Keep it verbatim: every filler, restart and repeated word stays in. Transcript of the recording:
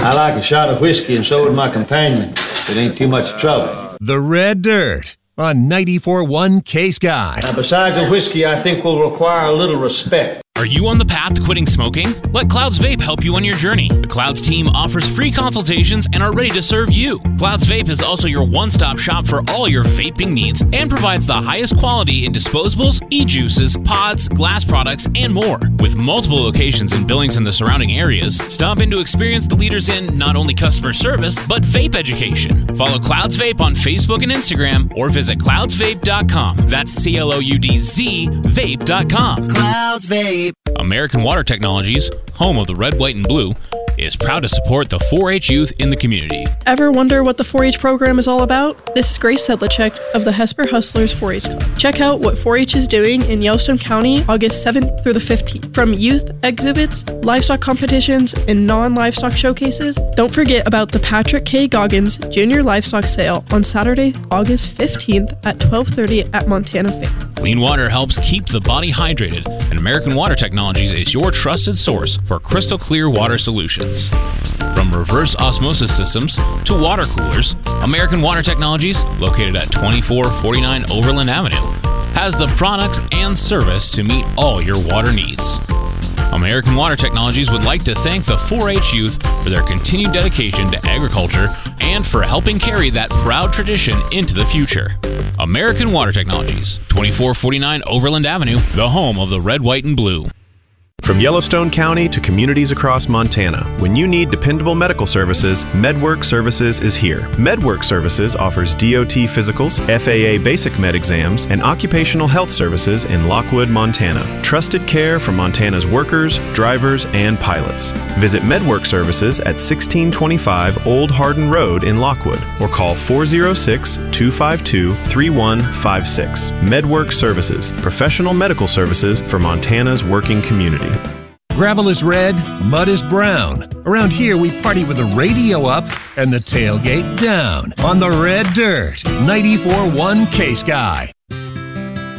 I like a shot of whiskey, and so would my companion. It ain't too much trouble. The Red Dirt on ninety-four point one K-Sky. Now, besides the whiskey, I think will require a little respect. Are you on the path to quitting smoking? Let Clouds Vape help you on your journey. The Clouds team offers free consultations and are ready to serve you. Clouds Vape is also your one-stop shop for all your vaping needs and provides the highest quality in disposables, e-juices, pods, glass products, and more. With multiple locations in Billings and the surrounding areas, stop in to experience the leaders in not only customer service, but vape education. Follow Clouds Vape on Facebook and Instagram or visit clouds vape dot com. That's C L O U D Z vape dot com. Clouds Vape. American Water Technologies, home of the red, white, and blue, is proud to support the four H youth in the community. Ever wonder what the four H program is all about? This is Grace Sedlacek of the Hesper Hustlers four H Club. Check out what four H is doing in Yellowstone County August seventh through the fifteenth. From youth exhibits, livestock competitions, and non-livestock showcases, don't forget about the Patrick K. Goggins Junior Livestock Sale on Saturday, August fifteenth at twelve thirty at Montana Fair. Clean water helps keep the body hydrated, and American Water Technologies is your trusted source for crystal clear water solutions. From reverse osmosis systems to water coolers, American Water Technologies, located at twenty-four forty-nine Overland Avenue, has the products and service to meet all your water needs. American Water Technologies would like to thank the four H youth for their continued dedication to agriculture and for helping carry that proud tradition into the future. American Water Technologies, twenty-four forty-nine Overland Avenue, the home of the red, white, and blue. From Yellowstone County to communities across Montana, when you need dependable medical services, MedWork Services is here. MedWork Services offers D O T physicals, F A A basic med exams, and occupational health services in Lockwood, Montana. Trusted care for Montana's workers, drivers, and pilots. Visit MedWork Services at sixteen twenty-five Old Hardin Road in Lockwood or call four oh six, two five two, three one five six. MedWork Services, professional medical services for Montana's working community. Gravel is red, mud is brown. Around here, we party with the radio up and the tailgate down on the Red Dirt, ninety-four point one K-Sky.